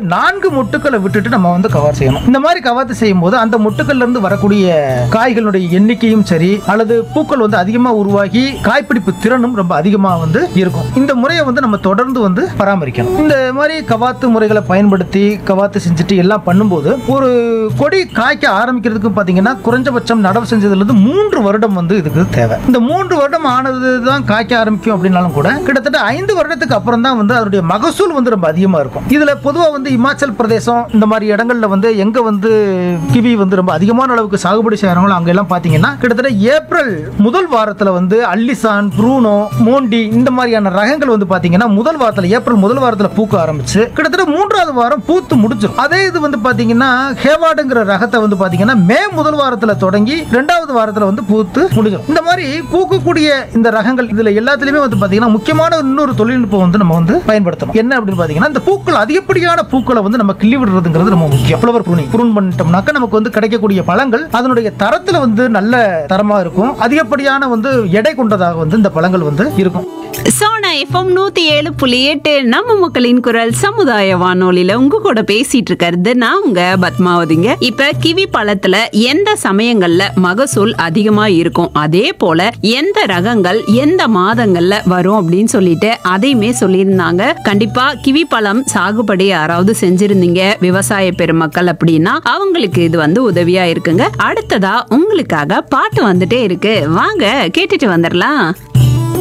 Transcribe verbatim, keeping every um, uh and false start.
நான்கு மொட்டுக்களை விட்டுட்டு நம்ம வந்து கவாத்து செய்யணும். இந்த மாதிரி கவாத்து செய்யும் போது அந்த மொட்டுக்கள்ல இருந்து வரக்கூடிய காய்களுடைய எண்ணிக்கையும் சரி அல்லது பூக்கள் வந்து அதிகமா உருவாகி காய்பிடிப்பு திறனும் ரொம்ப அதிகமா வந்து இருக்கும். இந்த முறையை வந்து நம்ம தொடர்ந்து வந்து பராமரிக்கணும். இந்த மாதிரி கவாத்து முறைகளை பயன்படுத்தி கவாத்து செஞ்சுட்டு எல்லாம் பண்ணும்போது ஒரு கொடி காய்க்க ஆரம்பிக்கிறதுக்கு பாத்தீங்கன்னா குறைஞ்சபட்சம் நடவு செஞ்சதுல இருந்து மூன்று வருடம் வந்து இதுக்கு தேவை. இந்த மூன்று வருடம் ஆனதுதான் காய்க்க ஆரம்பிக்கும் அப்படின்னாலும் கூட கிட்டத்தட்ட ஐந்து வருடத்துக்கு அப்புறம் தான் வந்து அதனுடைய மகசூல் வந்து ரொம்ப அதிகமா இருக்கும். இதுல பொதுவா வந்து இமாச்சல் பிரதேசம் இந்த மாதிரி இடங்கள்ல வந்து எங்க வந்து கிவி வந்து ரொம்ப அதிகமான அளவுக்கு சாகுபடி செய்யறாங்களோ அங்க எல்லாம் பாத்தீங்கன்னா கிட்டத்தட்ட ஏப்ரல் முதல் வாரத்துல வந்து அல்லிசான், ப்ரூனோ, மோண்டி இந்த மாதிரியான ரகங்கள் வந்து பாத்தீங்கன்னா முதல் வாரத்துல ஏப்ரல் முதல் வாரத்துல பூக்க ஆரம்பிச்சு கிட்டத்தட்ட மூன்றாவது வாரம் பூத்து முடிச்சிடும். அதே இது வந்து பாத்தீங்கன்னா ஹேவார்டுங்கிற ரகத்தை வந்து பாத்தீங்கன்னா மே முதல் வாரத்துல தொடங்கி இரண்டாவது வாரத்துல வந்து பூத்து முடிஞ்சிடும். இந்த மாதிரி பூக்கக்கூடிய இந்த ரகங்கள் இதுல எல்லாத்துலயுமே வந்து பாத்தீங்கன்னா முக்கியமான இன்னொரு தொழில்நுட்பம் வந்து நம்ம வந்து பயன்படுத்தணும். என்ன அப்படின்னு பாத்தீங்கன்னா இந்த பூக்கள் அதிகப்படியான பூக்களை வந்து நம்ம கிள்ளி விடுறதுங்கிறது ரொம்ப முக்கியம். ஃப்ளவர் ப்ரூனிங் ப்ரூன் பண்ணிட்டோம்னாக்க நமக்கு வந்து கிடைக்கக்கூடிய பழங்கள் அதனுடைய தரத்துல வந்து நல்ல தரமா இருக்கும். அதிகப்படியான வந்து எடை கொண்டதாக வந்து இந்த பழங்கள் வந்து இருக்கும். சோனா எஃப்எம் நூத்தி ஏழு புள்ளி எட்டு நம்ம மக்களின் குரல் சமுதாய வானொலியில உங்க கூட பேசிட்டு இருக்கிறது நான் உங்க பத்மாவதிங்க. இப்ப கிவி பழத்துல எந்த சமயங்கள்ல மகசூல் அதிகமா இருக்கும், அதே போல எந்த ரகங்கள் எந்த மாதங்கள்ல வரும் அப்படின்னு சொல்லிட்டு அதையுமே சொல்லியிருந்தாங்க. கண்டிப்பா கிவி பழம் சாகுபடி யாராவது செஞ்சிருந்தீங்க விவசாய பெருமக்கள் அப்படின்னா அவங்களுக்கு இது வந்து உதவியா இருக்குங்க. அடுத்ததா உங்களுக்காக பாட்டு வந்துட்டே இருக்கு, வாங்க கேட்டுட்டு வந்துடலாம்.